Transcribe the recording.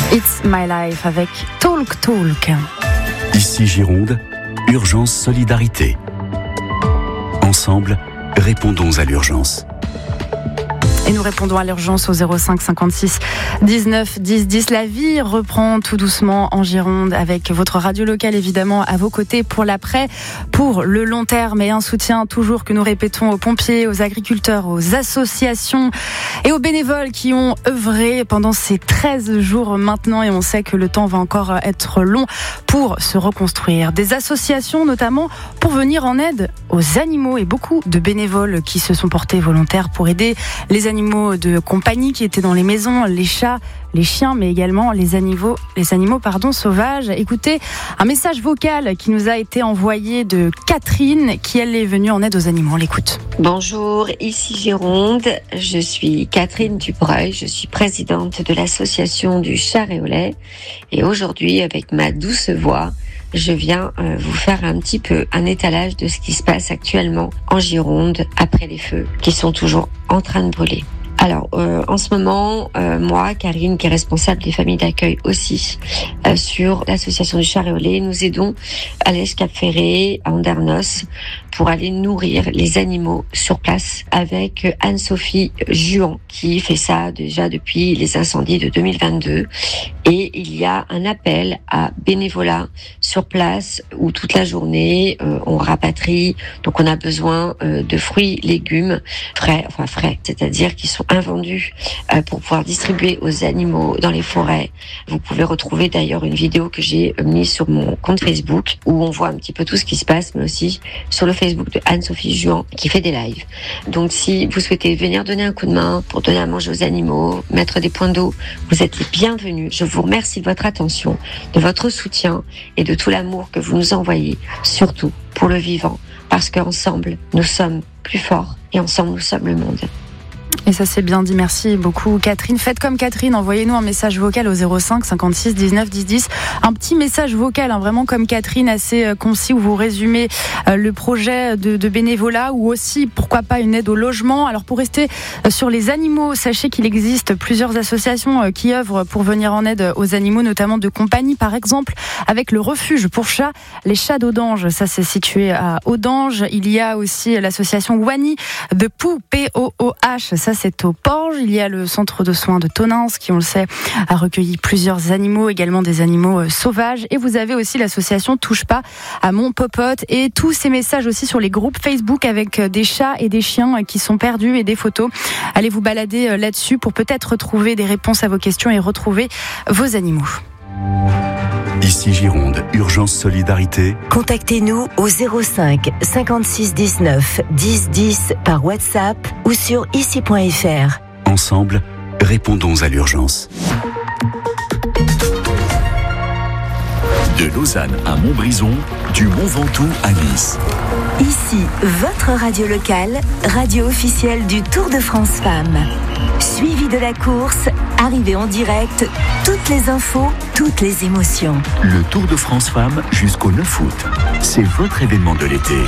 It's My Life avec Talk Talk. Ici Gironde, urgence solidarité. Ensemble, répondons à l'urgence. Et nous répondons à l'urgence au 05 56 19 10 10. La vie reprend tout doucement en Gironde avec votre radio locale évidemment à vos côtés pour l'après, pour le long terme et un soutien toujours que nous répétons aux pompiers, aux agriculteurs, aux associations et aux bénévoles qui ont œuvré pendant ces 13 jours maintenant et on sait que le temps va encore être long pour se reconstruire. Des associations notamment pour venir en aide aux animaux et beaucoup de bénévoles qui se sont portés volontaires pour aider les animaux de compagnie qui étaient dans les maisons, les chats, les chiens, mais également les animaux sauvages. Écoutez, un message vocal qui nous a été envoyé de Catherine, qui elle est venue en aide aux animaux. On l'écoute. Bonjour, ici Gironde. Je suis Catherine Dubreuil. Je suis présidente de l'association du Charret au lait. Et aujourd'hui, avec ma douce voix, je viens vous faire un petit peu un étalage de ce qui se passe actuellement en Gironde après les feux qui sont toujours en train de brûler. Alors, en ce moment, moi, Karine, qui est responsable des familles d'accueil aussi, sur l'association du Charret au lait, nous aidons à l'Est Cap Ferré, à Andernos, pour aller nourrir les animaux sur place avec Anne-Sophie Juan, qui fait ça déjà depuis les incendies de 2022. Et il y a un appel à bénévolat sur place où toute la journée, on rapatrie. Donc, on a besoin de fruits, légumes frais, c'est-à-dire qui sont invendus pour pouvoir distribuer aux animaux dans les forêts. Vous pouvez retrouver d'ailleurs une vidéo que j'ai mise sur mon compte Facebook où on voit un petit peu tout ce qui se passe, mais aussi sur le Facebook de Anne-Sophie Juan qui fait des lives. Donc si vous souhaitez venir donner un coup de main pour donner à manger aux animaux, mettre des points d'eau, vous êtes les bienvenus. Je vous remercie de votre attention, de votre soutien et de tout l'amour que vous nous envoyez, surtout pour le vivant, parce qu'ensemble, nous sommes plus forts et ensemble, nous sommes le monde. Et ça c'est bien dit, merci beaucoup Catherine. Faites comme Catherine, envoyez-nous un message vocal au 05 56 19 10 10. Un petit message vocal, vraiment comme Catherine, assez concis, où vous résumez le projet de bénévolat ou aussi, pourquoi pas, une aide au logement. Alors pour rester sur les animaux, sachez qu'il existe plusieurs associations qui œuvrent pour venir en aide aux animaux, notamment de compagnie, par exemple avec le refuge pour chats, les chats d'Audange, ça c'est situé à Audange. Il y a aussi l'association Wani de Pou, P-O-O-H, ça c'est au Porge. Il y a le centre de soins de Tonins qui, on le sait, a recueilli plusieurs animaux, également des animaux sauvages. Et vous avez aussi l'association Touche pas à Montpopote et tous ces messages aussi sur les groupes Facebook avec des chats et des chiens qui sont perdus et des photos. Allez vous balader là-dessus pour peut-être trouver des réponses à vos questions et retrouver vos animaux. Ici Gironde, urgence solidarité. Contactez-nous au 05 56 19 10 10 par WhatsApp ou sur ici.fr. Ensemble, répondons à l'urgence. De Lausanne à Montbrison, du Mont Ventoux à Nice. Ici, votre radio locale, radio officielle du Tour de France Femmes. Suivi de la course, arrivée en direct, toutes les infos, toutes les émotions. Le Tour de France Femmes jusqu'au 9 août. C'est votre événement de l'été.